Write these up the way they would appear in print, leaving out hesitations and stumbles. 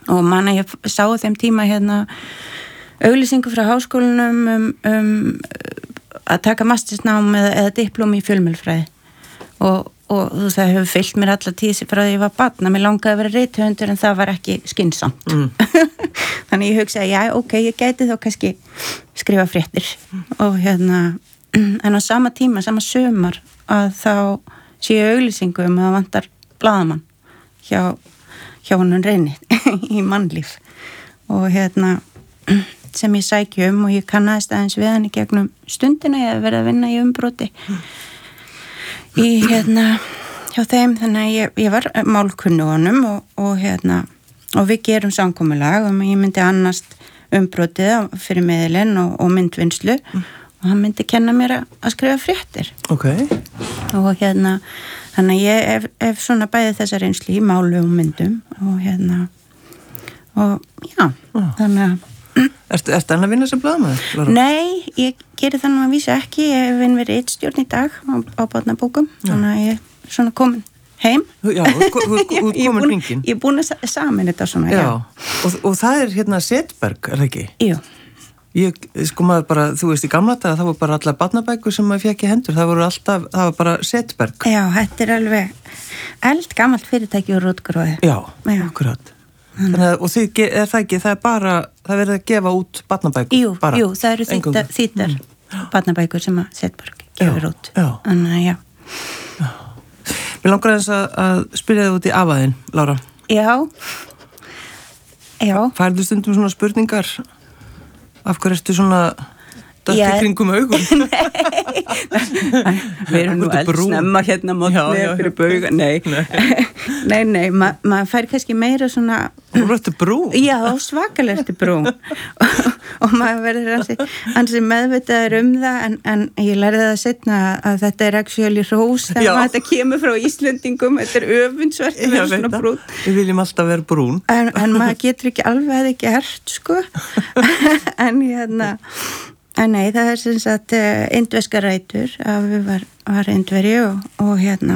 og manna ég sá þeim tíma hérna auglýsingu frá háskólanum að taka mastersnám eða diplómi í fjölmiðlafræði og það hefur fylgt mér alla tíð frá því ég var barn að mér langaði að vera rithöfundur en það var ekki skynsamt þannig ég hugsaði, já, ok, ég gæti þá kannski skrifa fréttir og hérna en á sama tíma, sama sumar að þá sé auglýsingu að það vantar blaðamann hjá honum Reyni í mannlíf og hérna sem ég sæki og ég kannaðist aðeins við hann í gegnum stundina ég hef verið að vinna í umbroti í hérna hjá þeim þannig að ég var málkunnu honum og hérna og við gerum samkomulag og ég myndi annast umbrotið fyrir miðilinn og myndvinnslu og hann myndi kenna mér að skrifa fréttir og hérna þannig að ég hef svona bæði þessa reynslu í málu og myndum og hérna og já þannig að Ertu enn að vinna sem blaðamaður? Nei, ég geri þannig að vísa ekki. Ég vinn við ritstjórn í dag á barnabókum. Þannig að ég er svona komin heim. Já, komin hringinn. Ég er búin að samin þetta svona, já. Og það er hérna Setberg, er það ekki? Jú. Ég, sko maður bara, þú veist í gamla daga, það var bara allar barnabækur sem maður fekk í hendur. Það var bara Setberg. Já, þetta er alveg eldgamalt fyrirtæki úr Rútgróði. Já, akkurat. Þannig að, og það ekki, það er bara, það verður að gefa út barnabækur? Jú, það eru þýttar barnabækur sem að Setberg gefur út. Þannig að, já. Mér langar eins að spyrja þig út í afaðinn, Lára. Já. Færðu stundum svona spurningar? Af hverju ertu svona dökk í kringum augun? Nei, við erum nú eldsnemma hérna mótni fyrir bauga. Nei, maður fær kannski meira svona... Þú ertu brún? Já, svakalega ertu brún. Og maður verður ansi meðvitaður það, en ég lærði það seinna að þetta er actually rós þegar þetta kemur frá Íslendingum, þetta er öfundsvert að vera svona brún. Við viljum alltaf vera brún. En maður getur ekki alveg að ekki gert, sko. En hérna... En nei, það er sem sagt indverska rætur að við var indveri og hérna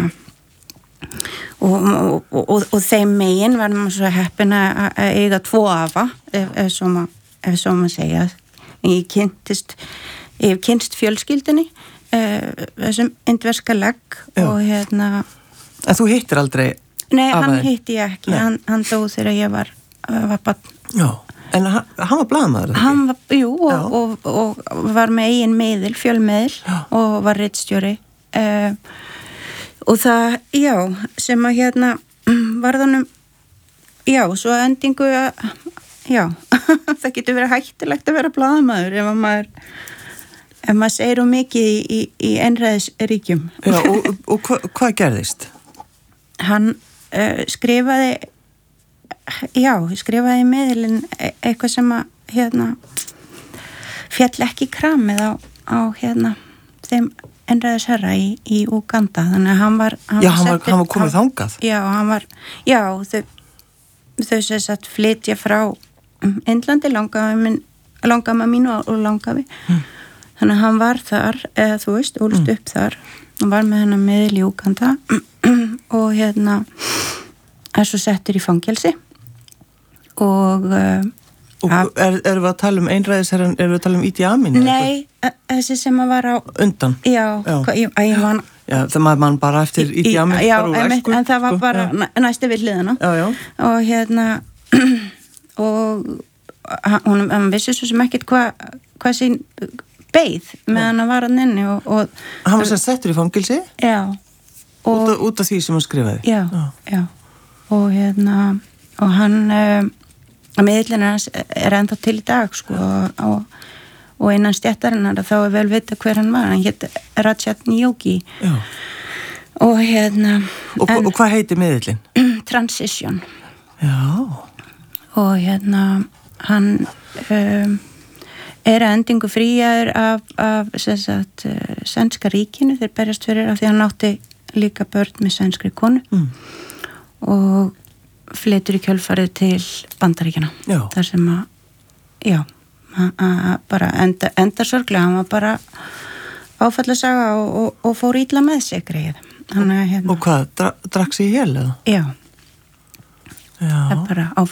og þeim megin var maður svo heppin að eiga 2 afa ef svo maður segja. Ég hef kynst fjölskyldunni þessum indverska legg og hérna En þú hittir aldrei Nei, hann hitti ég ekki, hann dó þegar ég var barn. Já. En hann var blaðamaður? Hann var, jú, og var með eigin miðil, fjölmiðil og var ritstjóri. Og það, já, sem að hérna var þannig, já, svo endingu að, já, það getur verið hættulegt að vera blaðamaður ef maður segir mikið í einræðisríkjum. Já, og hvað gerðist? Hann skrifaði í miðilinn eitthvað sem að hérna féll ekki kramið á hérna þeim einræðisherra í Úganda, þannig að hann var komið þangað? Já, þau sem sagt flytja frá Indlandi, langafi mínu og langafi þannig að hann var þar, eða þú veist, ólst upp þar hann var með hennar miðil í Úganda og hérna er svo settur í fangelsi og erum við að tala einræðisherran, erum við að tala Idi Amin? Nei, þessi sem að var á undan? Já, ég man það mann bara eftir Idi Amin en það var bara næstu við hliðina og hérna og hann vissi svo sem ekkert hvað sín beið meðan hann var hann inni og hann var sem settur í fangelsi? Já út af því sem hann skrifaði? Já og hérna og hann miðillinn hans er ennþá til í dag sko og innan stjættarinnar þá er vel vita hver hann var, hann hét Rajat Nyogi og hérna og hvað heitir miðillinn? Transition. Já og hérna hann er að endingu fríaður af sem sagt sænska ríkinu, þeir berjast fyrir af því hann átti líka börn með sænskri konu og flytur í kjölfarið til Bandaríkjana þar sem að bara endar sorglega, hann var bara áfallasaga og fór illa með sig greið. Og hvað, drakk sig í hel eða? Já. Það er bara